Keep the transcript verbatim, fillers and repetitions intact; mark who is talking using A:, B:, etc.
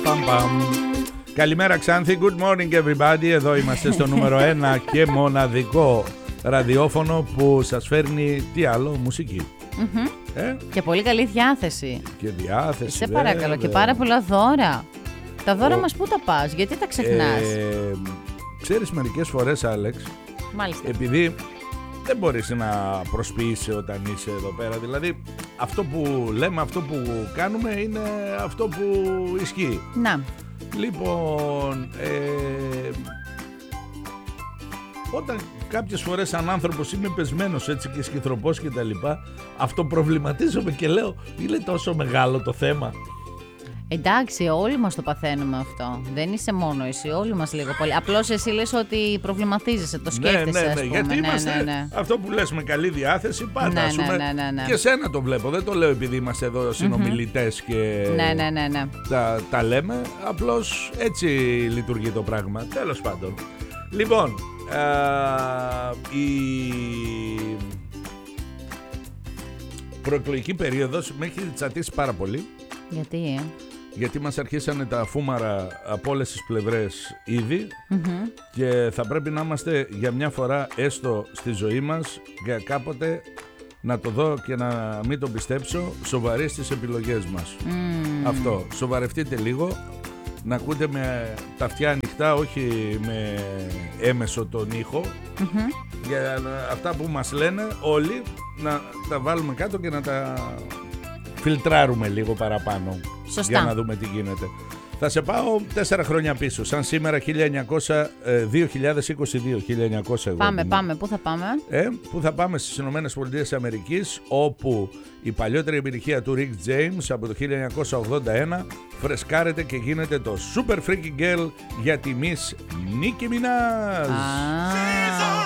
A: Παμ, παμ. Καλημέρα Ξάνθη, good morning everybody. Εδώ είμαστε στο νούμερο ένα και μοναδικό ραδιόφωνο που σας φέρνει τι άλλο, μουσική.
B: Mm-hmm.
A: Ε?
B: Και πολύ καλή διάθεση.
A: Και διάθεση.
B: Σε παρακαλώ, και πάρα πολλά δώρα. Τα δώρα
A: Ο...
B: μας πού τα πας, γιατί τα ξεχνάς?
A: Ε, ξέρεις, μερικές φορές, Άλεξ,
B: μάλιστα,
A: επειδή δεν μπορείς να προσποιείσαι όταν είσαι εδώ πέρα. Δηλαδή, αυτό που λέμε, αυτό που κάνουμε είναι αυτό που ισχύει.
B: Να.
A: Λοιπόν, ε, όταν κάποιες φορές σαν άνθρωπος είμαι πεσμένος έτσι και σκυθροπός και τα λοιπά, αυτοπροβληματίζομαι και λέω, είναι τόσο μεγάλο το θέμα?
B: Εντάξει, όλοι μας το παθαίνουμε αυτό. Δεν είσαι μόνο εσύ, όλοι μας λίγο πολύ. Απλώς εσύ λες ότι προβληματίζεσαι, το σκέφτεσαι.
A: Ναι, ναι, ναι,
B: ας πούμε.
A: γιατί
B: ναι,
A: είμαστε
B: ναι, ναι.
A: αυτό που λες με καλή διάθεση πάντα.
B: Ναι,
A: ας πούμε,
B: ναι, ναι, ναι, ναι.
A: Και σένα το βλέπω, δεν το λέω επειδή είμαστε εδώ συνομιλητές και
B: ναι, ναι, ναι, ναι.
A: Τα, τα λέμε, απλώς έτσι λειτουργεί το πράγμα. Τέλος πάντων. Λοιπόν, α, η προεκλογική περίοδος με έχει τσατίσει πάρα πολύ.
B: Γιατί, ε?
A: Γιατί μας αρχίσανε τα φούμαρα από όλες τις πλευρές ήδη
B: Mm-hmm.
A: και θα πρέπει να είμαστε για μια φορά έστω στη ζωή μας για κάποτε να το δω και να μην το πιστέψω, σοβαροί στις επιλογές μας.
B: Mm.
A: Αυτό, σοβαρευτείτε λίγο, να ακούτε με τα αυτιά ανοιχτά, όχι με έμεσο τον ήχο.
B: Mm-hmm.
A: Για αυτά που μας λένε όλοι να τα βάλουμε κάτω και να τα φιλτράρουμε λίγο παραπάνω.
B: Σωστά.
A: Για να δούμε τι γίνεται. Θα σε πάω τέσσερα χρόνια πίσω, σαν σήμερα χίλια εννιακόσια, δύο χιλιάδες είκοσι δύο. χίλια εννιακόσια
B: Πάμε, πάμε, πού θα πάμε?
A: Ε, πού θα πάμε? Στις Ηνωμένες Πολιτείες Αμερικής, όπου η παλιότερη επιτυχία του Rick James από το χίλια εννιακόσια ογδόντα ένα φρεσκάρεται και γίνεται το Super Freaky Girl για τη Miss Nicki Minaj.
B: Ah.